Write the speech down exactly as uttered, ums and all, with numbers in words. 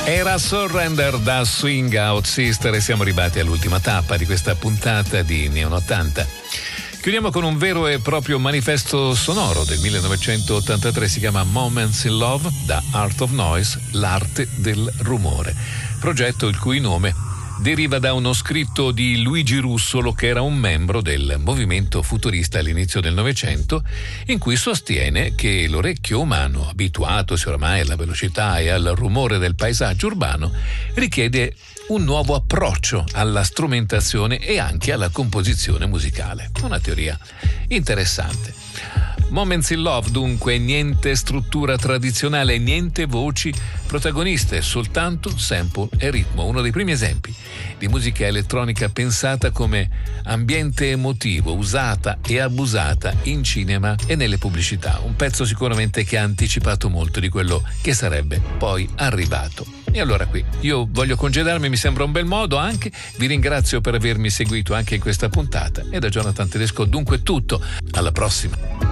Era Surrender da Swing Out Sister e siamo arrivati all'ultima tappa di questa puntata di Neon ottanta. Chiudiamo con un vero e proprio manifesto sonoro del millenovecentottantatré, si chiama Moments in Love, da Art of Noise, l'arte del rumore, progetto il cui nome deriva da uno scritto di Luigi Russolo, che era un membro del movimento futurista all'inizio del Novecento, in cui sostiene che l'orecchio umano, abituatosi oramai alla velocità e al rumore del paesaggio urbano, richiede un nuovo approccio alla strumentazione e anche alla composizione musicale. Una teoria interessante. Moments in Love, dunque, niente struttura tradizionale, niente voci protagoniste, soltanto sample e ritmo. Uno dei primi esempi di musica elettronica pensata come ambiente emotivo, usata e abusata in cinema e nelle pubblicità. Un pezzo sicuramente che ha anticipato molto di quello che sarebbe poi arrivato. E allora qui io voglio congedarmi, mi sembra un bel modo anche. Vi ringrazio per avermi seguito anche in questa puntata e da Jonathan Tedesco dunque tutto. Alla prossima.